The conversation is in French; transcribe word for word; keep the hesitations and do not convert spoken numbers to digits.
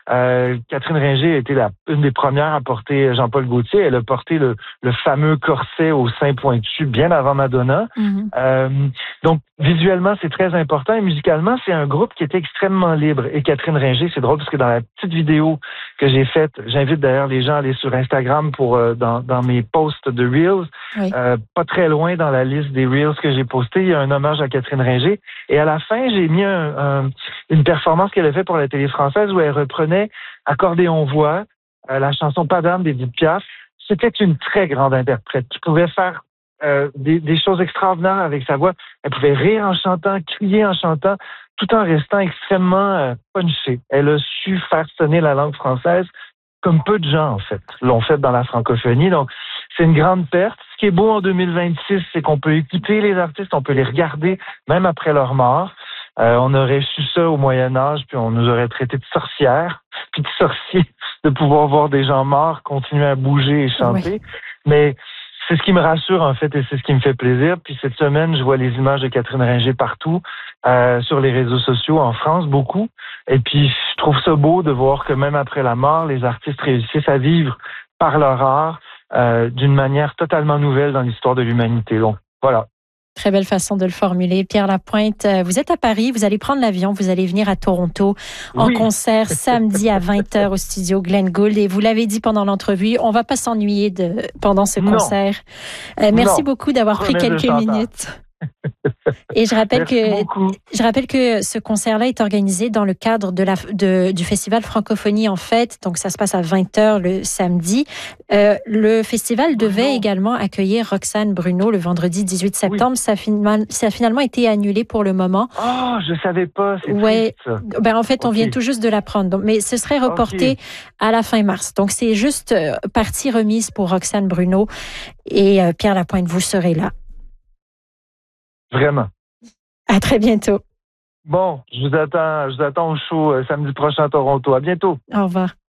Euh, Catherine Ringer a été la, une des premières à porter Jean-Paul Gaultier. Elle a porté le, le fameux corset au sein pointu bien avant Madonna. Mm-hmm. Euh, donc, visuellement, c'est très important. Et musicalement, c'est un groupe qui était extrêmement libre. Et Catherine Ringer, c'est drôle parce que dans la petite vidéo que j'ai faite, j'invite d'ailleurs les gens à aller sur Instagram pour euh, dans, dans mes posts de Reels. Oui. Euh, pas très loin dans la liste des Reels que j'ai postés, il y a un hommage à Catherine Ringer. Et à la fin, j'ai mis un, un, une performance qu'elle a faite pour la télé française où elle reprenait Accordéon-voix, euh, la chanson Pas d'âme d'Édith Piaf. C'était une très grande interprète qui pouvait faire euh, des, des choses extraordinaires avec sa voix. Elle pouvait rire en chantant, crier en chantant, tout en restant extrêmement euh, punchée. Elle a su faire sonner la langue française comme peu de gens, en fait, l'ont fait dans la francophonie. Donc, c'est une grande perte. Ce qui est beau en deux mille vingt-six, c'est qu'on peut écouter les artistes, on peut les regarder, même après leur mort. Euh, on aurait su ça au Moyen-Âge, puis on nous aurait traité de sorcières, puis de sorciers, de pouvoir voir des gens morts continuer à bouger et chanter. Oui. Mais c'est ce qui me rassure, en fait, et c'est ce qui me fait plaisir. Puis cette semaine, je vois les images de Catherine Ringer partout, euh, sur les réseaux sociaux, en France, beaucoup. Et puis, je trouve ça beau de voir que même après la mort, les artistes réussissent à vivre par leur art euh, d'une manière totalement nouvelle dans l'histoire de l'humanité. Donc, voilà. Très belle façon de le formuler. Pierre Lapointe, vous êtes à Paris, vous allez prendre l'avion, vous allez venir à Toronto en oui. concert samedi à vingt heures au studio Glenn Gould. Et vous l'avez dit pendant l'entrevue, on ne va pas s'ennuyer de, pendant ce non. concert. Euh, merci non. beaucoup d'avoir pris quelques minutes. Et je rappelle Merci que beaucoup. je rappelle que ce concert-là est organisé dans le cadre de la de, du festival Francophonie en fête. Donc ça se passe à vingt heures le samedi. Euh, le festival devait Bruno. également accueillir Roxane Bruno le vendredi dix-huit septembre. Oui. Ça, a finalement, ça a finalement été annulé pour le moment. Oh, je savais pas. C'est ouais. triste, ça. Ben en fait, okay. on vient tout juste de l'apprendre. Donc, mais ce serait reporté okay. à la fin mars. Donc c'est juste euh, partie remise pour Roxane Bruno et euh, Pierre Lapointe. Vous serez là. Vraiment. À très bientôt. Bon, je vous attends, je vous attends au show euh, samedi prochain à Toronto. À bientôt. Au revoir.